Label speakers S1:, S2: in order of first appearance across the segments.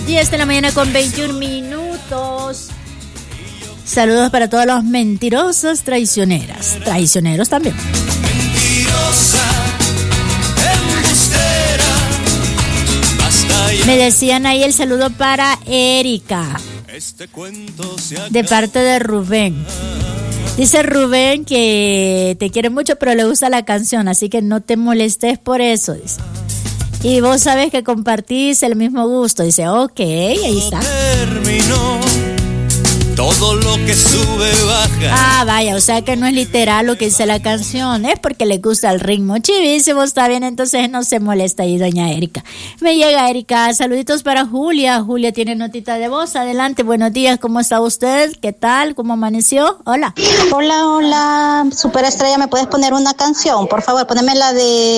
S1: 10 de la mañana con 21 minutos. Saludos para todas las mentirosas traicioneras. Traicioneros también. Mentirosa, embustera, basta ya. Me decían ahí el saludo para Erika. De parte de Rubén. Dice Rubén que te quiere mucho, pero le gusta la canción, así que no te molestes por eso, dice. Y vos sabes que compartís el mismo gusto. Dice, ok, ahí está. Terminó. Todo lo que sube baja. Ah, vaya, o sea que no es literal lo que dice la canción, es porque le gusta el ritmo. Chivísimo, está bien, entonces no se molesta ahí doña Erika. Me llega Erika, saluditos para Julia. Julia tiene notita de voz, adelante, buenos días, ¿cómo está usted? ¿Qué tal? ¿Cómo amaneció? Hola.
S2: Hola, superestrella, ¿me puedes poner una canción? Por favor, poneme la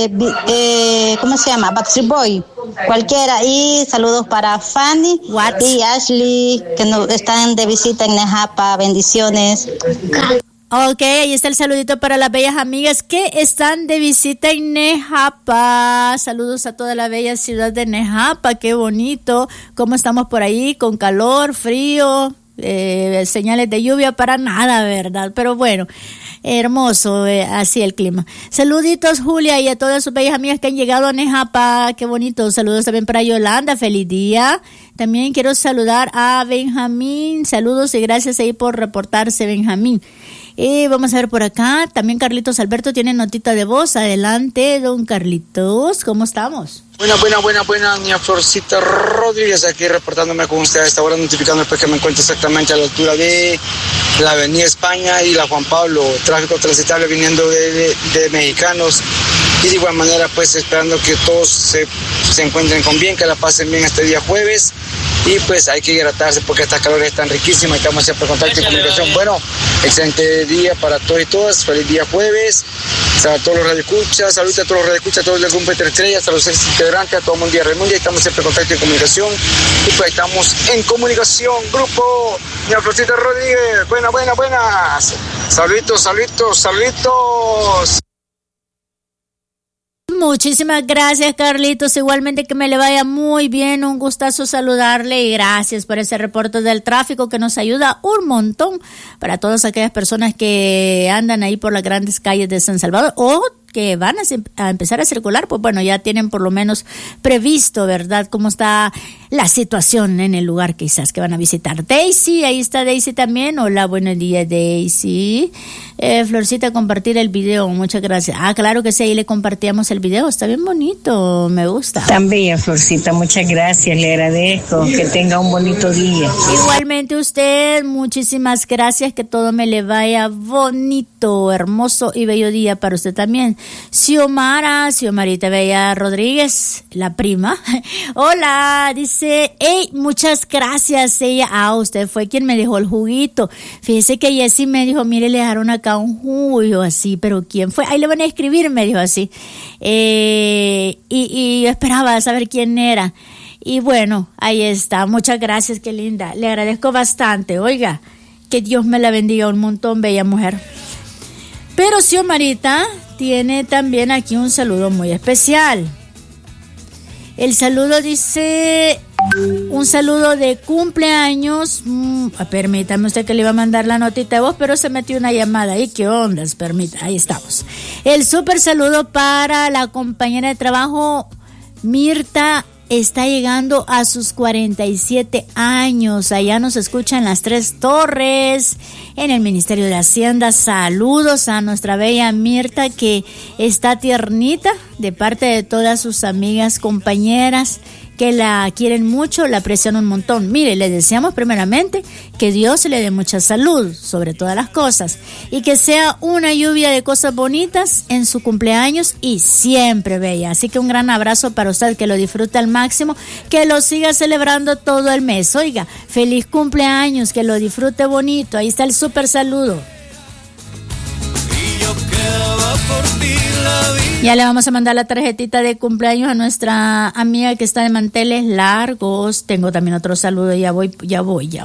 S2: de, ¿cómo se llama? Backstreet Boy, cualquiera. Y saludos para Fanny y Ashley, que están de visita en Nejapa, bendiciones.
S1: Ok, ahí está el saludito para las bellas amigas que están de visita en Nejapa. Saludos a toda la bella ciudad de Nejapa, qué bonito. ¿Cómo estamos por ahí? Con calor, frío, señales de lluvia para nada, ¿verdad? Pero bueno, hermoso, así el clima. Saluditos, Julia, y a todas sus bellas amigas que han llegado a Nejapa, qué bonito. Saludos también para Yolanda, feliz día. También quiero saludar a Benjamín, saludos y gracias ahí por reportarse, Benjamín. Vamos a ver por acá, también Carlitos Alberto tiene notita de voz, adelante, don Carlitos, ¿cómo estamos?
S3: Buena, niña Florcita Rodríguez, aquí reportándome con usted a esta hora, notificando después que me encuentro exactamente a la altura de la Avenida España y la Juan Pablo, tráfico transitable viniendo de mexicanos, y de igual manera pues esperando que todos se encuentren con bien, que la pasen bien este día jueves, y pues hay que hidratarse porque estas calores están riquísimas y estamos siempre en contacto y comunicación. Bueno, excelente día para todos y todas, feliz día jueves, a todos los radioescuchas, saludos a todos los radioescuchas, a todos los del Grupo Estrellas, a los ex integrantes, a todo el mundo y estamos siempre en contacto y comunicación, y pues estamos en comunicación, grupo Doña Florcita Rodríguez, buenas, saluditos.
S1: Muchísimas gracias, Carlitos. Igualmente que me le vaya muy bien, un gustazo saludarle y gracias por ese reporte del tráfico que nos ayuda un montón para todas aquellas personas que andan ahí por las grandes calles de San Salvador o que van a empezar a circular, pues bueno, ya tienen por lo menos previsto, ¿verdad?, cómo está la situación en el lugar quizás que van a visitar. Daisy, ahí está Daisy también. Hola, buenos días, Daisy. Florcita, compartir el video, muchas gracias. Ah, claro que sí, ahí le compartíamos el video, está bien bonito, me gusta.
S4: Tan bella, Florcita, muchas gracias, le agradezco, que tenga un bonito día.
S1: Igualmente usted, muchísimas gracias, que todo me le vaya bonito, hermoso y bello día para usted también. Xiomarita Bella Rodríguez, la prima. Hola, dice, hey, muchas gracias. Ella, usted fue quien me dejó el juguito. Fíjese que Jessy me dijo, mire, le dejaron acá un jugo, y yo así, pero ¿quién fue? Ahí le van a escribir, me dijo así. Y yo esperaba saber quién era. Y bueno, ahí está, muchas gracias, qué linda. Le agradezco bastante, oiga, que Dios me la bendiga un montón, bella mujer. Pero Xiomarita tiene también aquí un saludo muy especial. El saludo dice, un saludo de cumpleaños. Permítame usted que le iba a mandar la notita de voz, pero se metió una llamada ahí. ¿Qué ondas? Permita, ahí estamos. El súper saludo para la compañera de trabajo Mirta. Está llegando a sus 47 años. Allá nos escuchan las Tres Torres, en el Ministerio de Hacienda. Saludos a nuestra bella Mirta, que está tiernita, de parte de todas sus amigas, compañeras, que la quieren mucho, la aprecian un montón. Mire, le deseamos primeramente que Dios le dé mucha salud, sobre todas las cosas, y que sea una lluvia de cosas bonitas en su cumpleaños y siempre bella. Así que un gran abrazo para usted, que lo disfrute al máximo, que lo siga celebrando todo el mes. Oiga, feliz cumpleaños, que lo disfrute bonito. Ahí está el súper saludo. Ya le vamos a mandar la tarjetita de cumpleaños a nuestra amiga que está de manteles largos. Tengo también otro saludo, ya voy.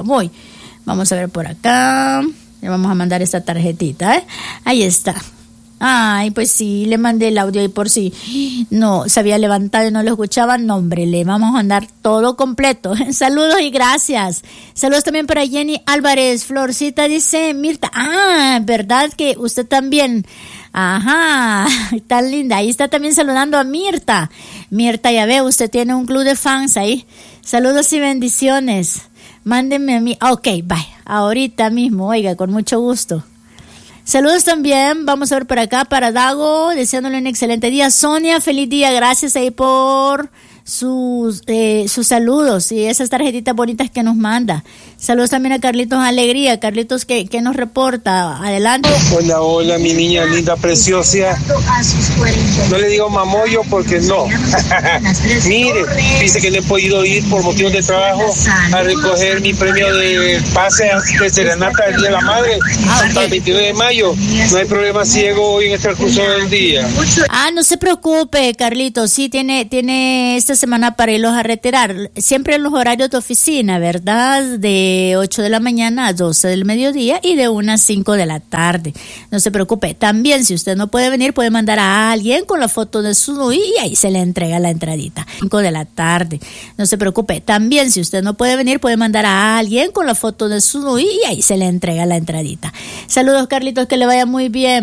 S1: Vamos a ver por acá. Le vamos a mandar esta tarjetita, Ahí está. Ay, pues sí, le mandé el audio ahí por si no se había levantado y no lo escuchaba. No, hombre, le vamos a mandar todo completo. Saludos y gracias. Saludos también para Jenny Álvarez. Florcita dice, Mirta, ¿verdad que usted también? Ajá, tan linda. Ahí está también saludando a Mirta. Mirta, ya ve, usted tiene un club de fans ahí. Saludos y bendiciones. Mándenme a mí. Ok, bye. Ahorita mismo, oiga, con mucho gusto. Saludos también, vamos a ver por acá para Dago, deseándole un excelente día. Sonia, feliz día, gracias ahí por sus saludos y esas tarjetitas bonitas que nos manda. Saludos también a Carlitos Alegría. Carlitos, que nos reporta. Adelante.
S5: Hola, mi niña linda, preciosa. No le digo mamoyo porque no. Mire, dice que no he podido ir por motivos de trabajo a recoger mi premio de pase de serenata del Día de la Madre hasta el 29 de mayo. No hay problema si llego hoy en el transcurso del día.
S1: No se preocupe, Carlitos. Sí, tiene esta semana para irlos a retirar. Siempre en los horarios de oficina, ¿verdad? De 8 de la mañana a 12 del mediodía y de 1 a 5 de la tarde. No se preocupe. También, si usted no puede venir, puede mandar a alguien con la foto de su NUI y ahí se le entrega la entradita. 5 de la tarde. No se preocupe. También, si usted no puede venir, puede mandar a alguien con la foto de su NUI y ahí se le entrega la entradita. Saludos, Carlitos, que le vaya muy bien.